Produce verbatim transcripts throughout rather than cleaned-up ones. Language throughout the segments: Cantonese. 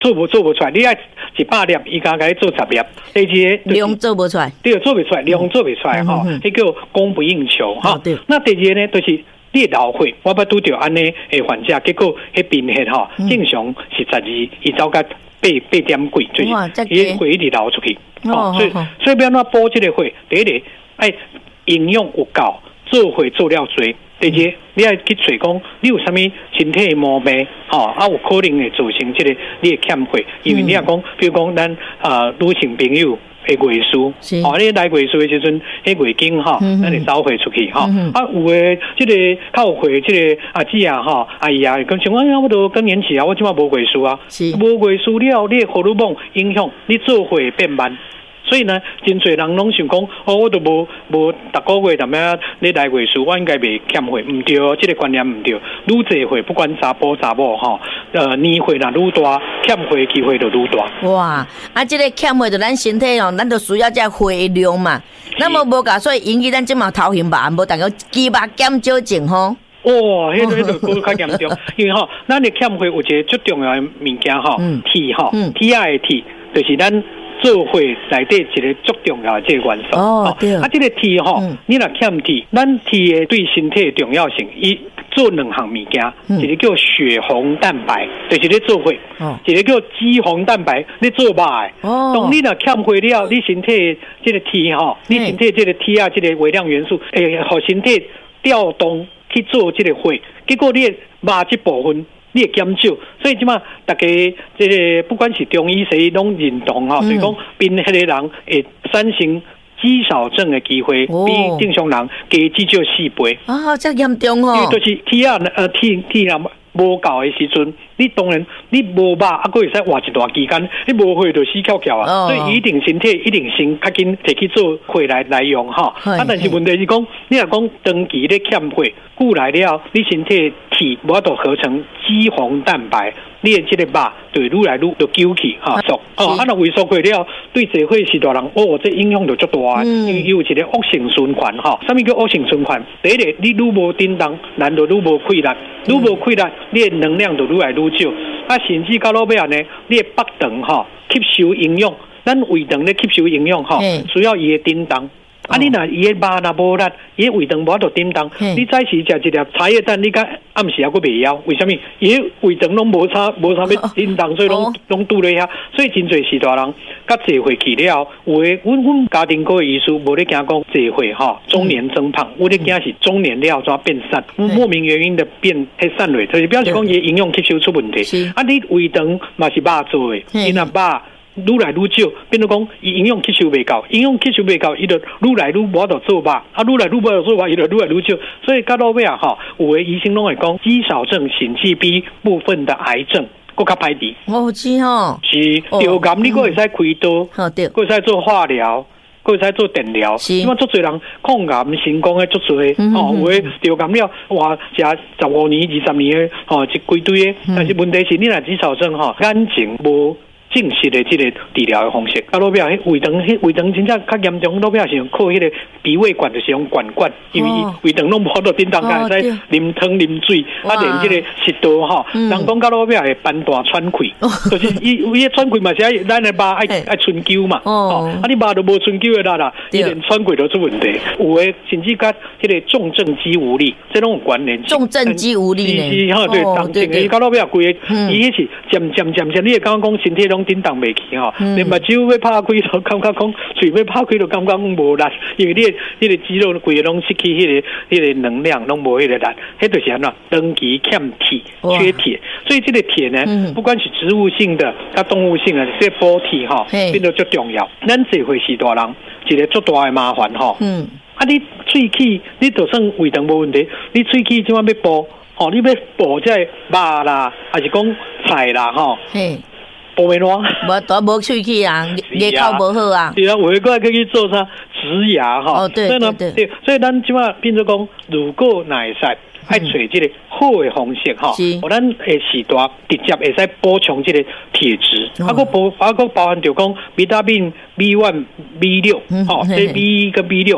做不做不出来，你爱一百粒，伊刚该做十粒，第二个量做不出来， 对，做不出来，量做不出来哈，迄叫供不应求哈。那第二呢，就是你老血，我捌拄着安尼诶患者，结果迄贫血吼，正常是十二，伊走甲八八点几，就是伊血一直流出去。哦，所以所以要安怎补这个血？第一个爱营养有够，做血做了多。第二，你爱去找讲，你有啥物身体毛病，吼啊有可能会造成这个你的欠血，因为你若讲，比如讲咱啊女性朋友的月事，哦，你来月事的时阵，迄月经吼，咱会走血出去吼，啊有诶，这个较有血，这个阿姊啊，吼阿姨啊，讲像哎呀，我都更年期啊，我即马无月事啊，无月事了，你的荷尔蒙影响你做血变慢。所以呢，真侪人拢想讲，哦，我都无无逐个月踮遐咧来月事，我应该袂欠血，唔对，这个观念唔对。愈侪血，不管查甫查某吼，呃，年岁若愈大，欠血机会就愈大。 哇，啊，这个欠血就咱身体哦，咱就需要这血量嘛。那么无噶，所以引起咱即嘛头型吧，无大家肌肉减少症吼。 哇，迄个迄个更较严重，因为吼，咱的欠血有一个最重要的物件吼，铁吼，铁啊的铁，就是咱。做血内底一个最重要的这个元素哦，对啊，这个铁吼，嗯、你若欠铁，咱铁的对身体的重要性，伊做两项物件，嗯、一个叫血红蛋白，就是咧做血；哦、一个叫肌红蛋白，咧做肉的。哦，当你若欠血了，你身体这个铁吼，你身体这个铁啊，这个微量元素，诶、欸，互身体调动去做这个血，结果你肉这部分。你会减少，所以即马大家这个不管是中医西医拢认同哈，所以讲贫血的人会产生肌少症的机会比正常人加至少四倍。 啊，这严重哦！ 因为就是铁啊，呃，铁铁啊无够的时阵，你当然你无肉，啊，佫会使活一段期间，你无血就死翘翘啊。所以一定身体一定先较紧摕去做血来来用哈。啊，但是问题是讲，你若讲长期咧欠血，久来了，你身体铁无法度合成肌红蛋白。你的这个肉就愈来愈就揪起哈，缩哦，啊，若萎缩过了，对社会是大人哦，这影响就足大，因为有一个恶性循环哈。什么叫恶性循环？第一个，你愈无叮当，人就愈无气力，愈无气力，你的能量就愈来愈少。啊，甚至到落尾呢，你的腹肠哈吸收营养，咱胃肠咧吸收营养哈，需要伊的叮当。啊，你若伊个肉若无力，伊个胃肠无法度叮当。你早时食一粒茶叶蛋，你甲暗时还佫袂枵，为什么？伊个胃肠拢无差无差要叮当，所以拢拢拄咧遐。所以真侪时大人甲坐血去了，有诶，阮阮家庭科的医师无咧惊讲坐血吼，中年增胖，我咧惊是中年了怎变散，莫名原因的变迄散落，就是表示讲伊营养吸收出问题。啊，你胃肠嘛是肉做诶，伊若肉。愈来愈少，变做讲伊营养吸收未够，营养吸收未够，伊就愈来愈无法度做肉，啊，愈来愈无法度做肉，伊就愈来愈少。所以到到尾啊，吼，有诶医生拢会讲，肌少症、肾气 B 部分的癌症，佫较歹治。 哦，是吼， 是流感，你佫会使开刀， 好对， 佫会使做化疗。佫会使做电疗，因为足侪人抗癌成功诶，足侪哦，有诶流感了，哇，食十五年、二十年诶，吼，一规堆诶。但是问题是，你若肌少症吼，眼睛无。正式的这个治疗的方式，啊，老表，迄胃肠，迄胃肠真正较严重，老表是用靠迄个鼻胃管，就是用管管，因为胃肠拢无法度叮当，个会使啉汤啉水，啊，连这个食道吼，人讲到老表会斑大喘气，就是伊伊喘气嘛是爱咱的肉爱爱春灸嘛，哦，啊，你肉都无春灸的啦啦，伊连喘气都出问题，有诶甚至甲迄个重症肌无力，这种有关联。 重症肌无力呢？ 是哈，对，当前伊到老表规个，伊迄是渐渐渐渐，你会感觉讲身体拢。叮当袂起吼，连目睭要拍开都感觉讲，嘴要拍开都感觉讲无力，因为你迄个肌肉规个拢失去迄个迄个能量，拢无迄个力，迄就是安怎长期欠铁、缺铁，所以这个铁呢，不管是植物性的、甲动物性的，这个补铁吼，变得最重要。咱这回是大人一个最大的麻烦吼。嗯，啊，你喙齿，你就算胃肠无问题，你喙齿即晚要补，吼，你要补这肉啦，还是讲菜啦，吼。补袂烂， 无都无喙齿啊，牙口无好啊。 是啊，有个可以去做啥植牙哈。 哦，对对对。 对，所以咱即马变做讲，如果哪会使爱找这个好的方式哈，我咱诶时代直接会使补充这个铁质，啊个包啊个包含着讲维他命 B 一、B 六，吼，这 B 一跟 B 六。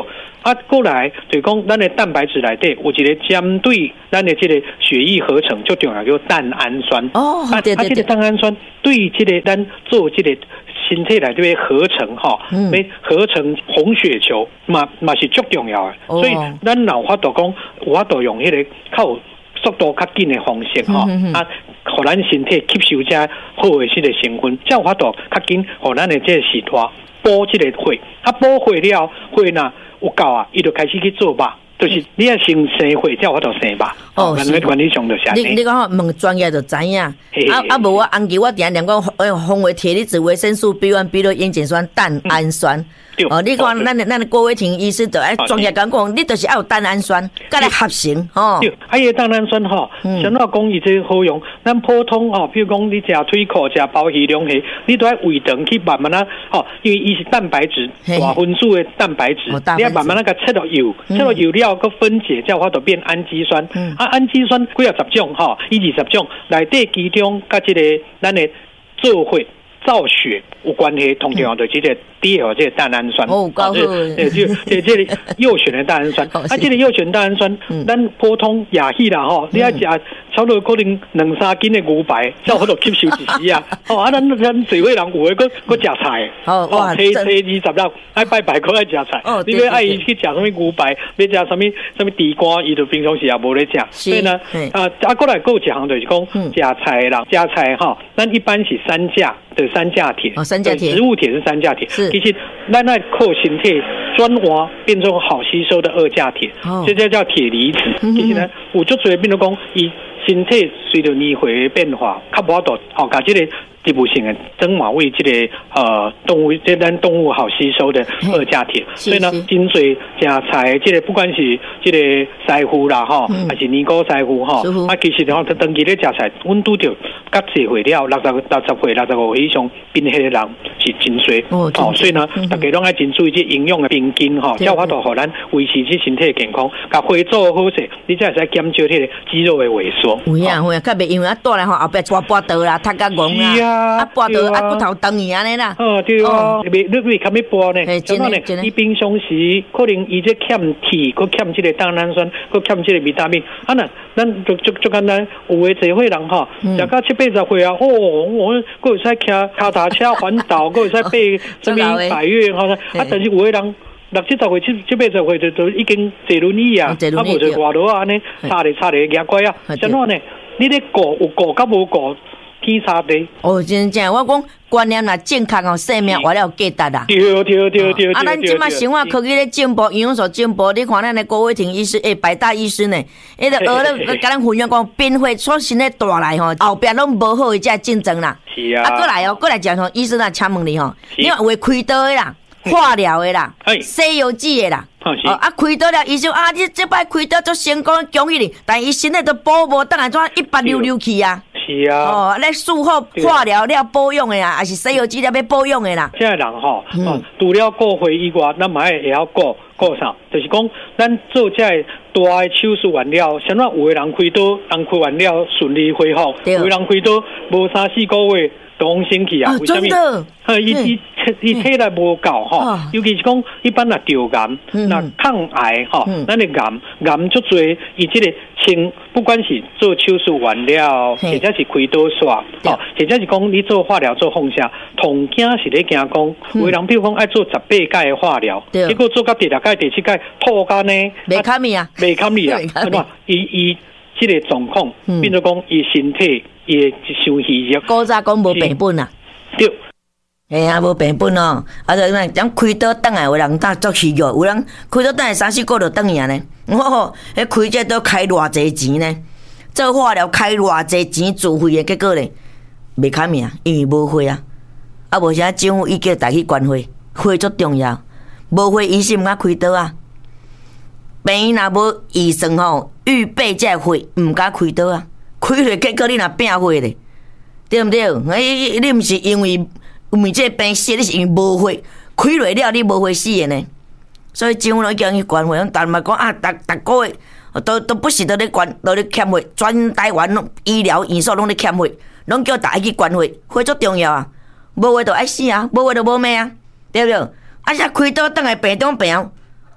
啊，过来就是讲咱的蛋白质内底有一个针对咱的这个血液合成最重要叫蛋氨酸。 哦， 啊， 对对对， 啊，这个蛋氨酸对这个咱做这个身体内底的合成哈，嗯，合成红血球嘛嘛是最重要的。哦，所以咱有法度讲，有法度用迄个靠速度较紧的方式哈，嗯，啊，互咱身体吸收这好的这个成分，才有法度较紧，互咱的这个时代补这个血，啊，补血了，血呐有够啊，伊就开始去做吧。就是你要先生血，才有法度生吧。哦，咱管理上就是安尼。 你你讲吼，问专业就知影。啊啊，无我红旗我定定讲，哎，红维铁离子、维生素 B 一、B 二、烟碱酸、蛋氨酸。哦，你看咱咱的郭伟霆医师就爱专业讲讲，你就是要有蛋氨酸，甲来合成吼。 对，啊，伊蛋氨酸吼，像我讲伊这好用，咱普通吼，比如讲你食腿裤、食鲍鱼、龙虾，你都要胃肠去慢慢啊，吼，因为伊是蛋白质，大分子的蛋白质，你要慢慢那个切落油，切落油了个分解，才有法度变氨基酸。啊，氨基酸几啊十种吼，伊二十种，内底其中甲这个咱的做血。造血有关系，同样的这个第二这个蛋氨酸， 哦，高对，就这这个右旋的蛋氨酸，啊，这个右旋蛋氨酸，咱普通亚系啦吼，你要食差不多可能两三斤的牛排，才有法度吸收一时啊，哦，啊，咱咱社会人有诶，搁搁食菜，哦，哇，初初二十六爱拜拜，搁爱食菜，你要爱伊去食什么牛排，要食什么什么地瓜，伊就平常时也无咧食，所以呢，啊，啊，过来搁有一项就是讲食菜的人，食菜吼，咱一般是三价的。三价铁， 哦，三价铁， 植物铁是三价铁，是，其实咱那靠身体转化变成好吸收的二价铁，哦，这叫叫铁离子。嗯，其实呢，有足侪变做讲，伊身体随着年岁的变化，较无法度哦，甲这个植物性的增马为这个呃动物，这咱动物好吸收的二价铁。所以呢，真侪食菜，这个不管是这个师傅啦吼，嗯，还是年糕师傅吼，啊，其实吼，他长期咧食菜，阮拄着甲社会了六十六十岁、六十五以上变迄个人是真衰哦，哦，所以呢，嗯，大家拢爱真注意这营养的平均吼，才有法度互咱维持这身体的健康，甲血做好势，你才会使减少迄个肌肉的萎缩。 有啊有啊，较袂因为啊倒来吼后壁抓跋倒啦，踢甲戆啦。啊，拔到啊骨头长去安尼啦。 哦，对啊，袂你袂堪要拔呢？真的真的。你平常时可能伊这欠铁，佮欠这个蛋氨酸，佮欠这个维他命。啊那咱就就就简单，有诶侪岁人吼，食到七八十岁啊，哦，我佮会使骑脚踏车环岛，佮会使爬什么百岳吼。啊，但是有诶人六七十岁、七七八十岁就就已經坐輪椅啊，啊無就外路啊安尼，差咧差咧牙怪啊，怎樣呢？你咧顧有顧甲無顧？天差地哦，真正我講觀念啦，健康哦，生命活了價值啦。 對對對對。 啊，咱即馬生活科技咧進步，營養素進步，你看咱的郭偉霆醫師，誒，百大醫師呢，伊就學咧，甲咱分享講，變化創新咧帶來吼，後邊攏無好伊只競爭啦。 是啊。啊， 過來哦，過來講吼，醫師啦，請問你吼，你話會開刀的啦，化療的啦，西藥劑的啦。哦，啊，開刀了，醫生啊，你這擺開刀做成功，恭喜你，但伊身體都保無，當然怎一百溜溜去啊。 是啊， 哦，咧術後化療了保養的啦，還是西藥劑了要保養的啦。 現在人吼，哦，除了顧血以外，咱嘛也要顧顧啥？就是講，咱做這大的手術完了，像咱有的人開刀，人開完了順利恢復，有的人開刀無三四個月。當升去啊？為什麼？呃，伊伊伊體力無夠吼，尤其是講一般若着癌，那抗癌吼，咱的癌癌足多，伊即個清，不管是做手術完了，或者是開刀煞，哦，或者是講你做化療做放射，同驚是咧驚講，有人比如講愛做十八屆的化療，結果做到第六屆、第七屆吐乾呢， 未堪咪啊， 未堪咪啊，係嘛？伊伊即個狀況變做講伊身體。伊傷氣熱， 古早講無病本啊， 對， 係啊，無病本哦，啊就咁樣開刀等來有人打作氣藥，有人開刀等來三四個就等去啊呢，我吼，迄開這都開偌濟錢呢，做化療開偌濟錢自費的，結果呢，未堪命，因為無血啊，啊無啥政府伊叫大去關血，血足重要，無血醫生毋敢開刀啊，病院若無醫生吼，預備這血毋敢開刀啊。開落結果你若變血咧，對毋對？哎，你毋是因為因為這病死，你是因為無血，開落了你無血死嘅呢。所以政府攏叫伊關血，但嘛講啊，逐逐個月都都不是都咧關，都咧欠血，全台灣醫療院所攏咧欠血，攏叫大家去關血，血足重要啊！無血就愛死啊，無血就無命啊，對毋對？啊，只開刀等來病中病，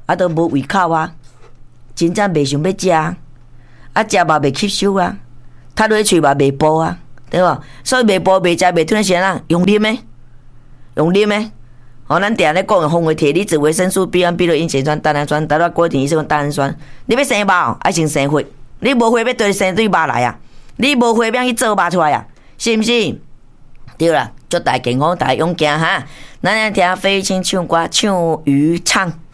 啊，都无胃口啊，真正袂想要食，啊，食嘛袂吸收啊，吞落喙嘛袂补啊，对无？所以袂补袂食袂吞是安怎用啉的，用啉的。哦，咱定咧讲的风味铁离子、维生素 B 一、B 六、银酰酸、单氨酸、达到果甜乙酰单氨酸。你要生肉，还先生血。你无血要对生对肉来啊？你无血要去做肉出来啊？是毋是？对啦，祝大家健康，大家勇敢哈！咱来听费玉清唱歌，唱渔唱。